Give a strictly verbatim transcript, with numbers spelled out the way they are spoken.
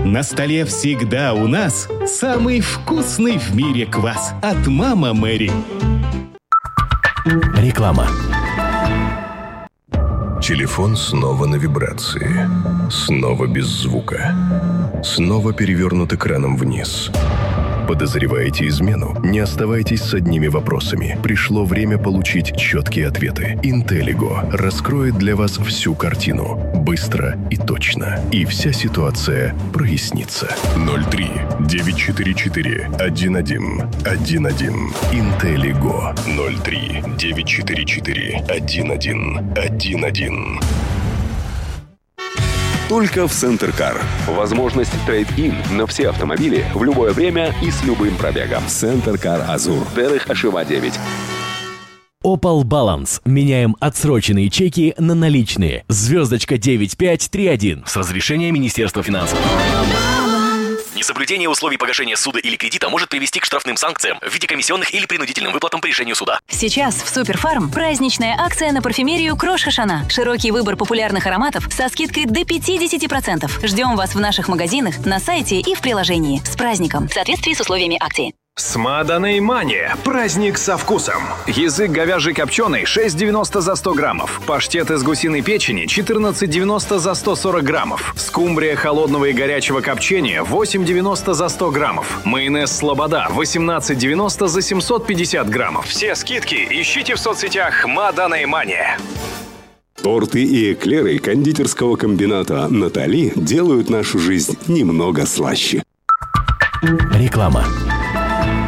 На столе всегда у нас самый вкусный в мире квас от «Мама Мэри». Реклама. Телефон снова на вибрации. Снова без звука. Снова перевернут экраном вниз. Подозреваете измену? Не оставайтесь с одними вопросами. Пришло время получить четкие ответы. Интеллиго раскроет для вас всю картину. Быстро и точно. И вся ситуация прояснится. ноль три девять четыре четыре один один один один. Интеллиго. ноль три девять четыре четыре один один один один. Только в Центр Кар. Возможность трейд-ин на все автомобили в любое время и с любым пробегом. Центр Кар Азур. Дерих Ашива девять. Opel Balance. Меняем отсроченные чеки на наличные. Звездочка девять пять три один. С разрешения Министерства финансов. Несоблюдение условий погашения суда или кредита может привести к штрафным санкциям в виде комиссионных или принудительным выплатам по решению суда. Сейчас в Суперфарм праздничная акция на парфюмерию Крош Хашана. Широкий выбор популярных ароматов со скидкой до пятьдесят процентов. Ждем вас в наших магазинах, на сайте и в приложении. С праздником! В соответствии с условиями акции. Смаданей Мания. Праздник со вкусом. Язык говяжий копченый шесть девяносто за сто граммов. Паштет из гусиной печени четырнадцать девяносто за сто сорок граммов. Скумбрия холодного и горячего копчения восемь девяносто за сто граммов. Майонез Слобода восемнадцать девяносто за семьсот пятьдесят граммов. Все скидки ищите в соцсетях Смаданей Мания. Торты и эклеры кондитерского комбината «Натали» делают нашу жизнь немного слаще. Реклама.